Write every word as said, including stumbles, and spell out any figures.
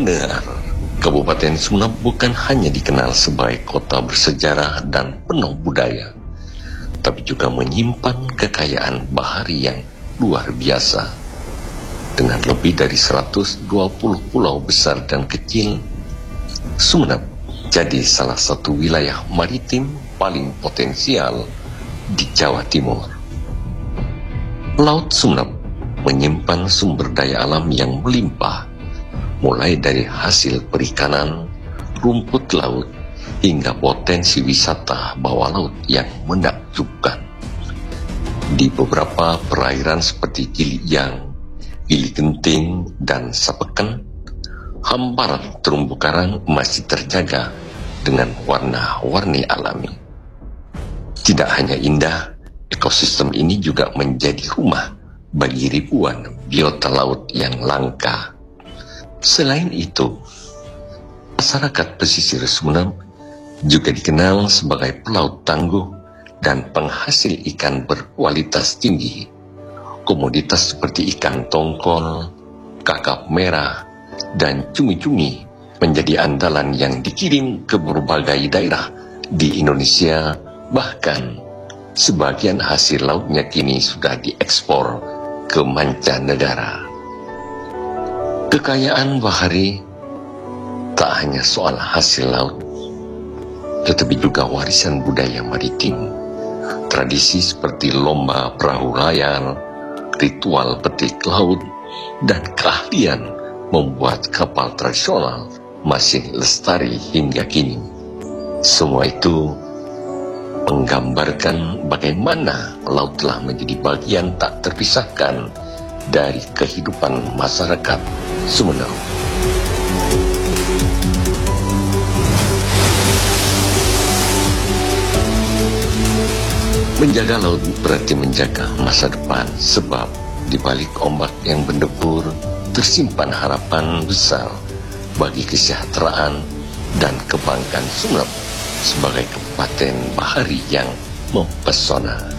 Pendengar, Kabupaten Sumeneb bukan hanya dikenal sebagai kota bersejarah dan penuh budaya, tapi juga menyimpan kekayaan bahari yang luar biasa. Dengan lebih dari seratus dua puluh pulau besar dan kecil, Sumeneb jadi salah satu wilayah maritim paling potensial di Jawa Timur. Laut Sumeneb menyimpan sumber daya alam yang melimpah, mulai dari hasil perikanan, rumput laut, hingga potensi wisata bawah laut yang menakjubkan. Di beberapa perairan seperti Giliang, Gili Genting, dan Sapeken, hamparan terumbu karang masih terjaga dengan warna-warni alami. Tidak hanya indah, ekosistem ini juga menjadi rumah bagi ribuan biota laut yang langka. Selain itu, masyarakat pesisir Sumeneb juga dikenal sebagai pelaut tangguh dan penghasil ikan berkualitas tinggi. Komoditas seperti ikan tongkol, kakap merah, dan cumi-cumi menjadi andalan yang dikirim ke berbagai daerah di Indonesia. Bahkan sebagian hasil lautnya kini sudah diekspor ke mancanegara. Kekayaan bahari tak hanya soal hasil laut, tetapi juga warisan budaya maritim. Tradisi seperti lomba perahu layar, ritual petik laut, dan keahlian membuat kapal tradisional masih lestari hingga kini. Semua itu menggambarkan bagaimana laut telah menjadi bagian tak terpisahkan dari kehidupan masyarakat Sumeneb. Menjaga laut berarti menjaga masa depan, sebab di balik ombak yang berdebur tersimpan harapan besar bagi kesejahteraan dan kebanggaan Sumeneb sebagai kabupaten bahari yang mempesona.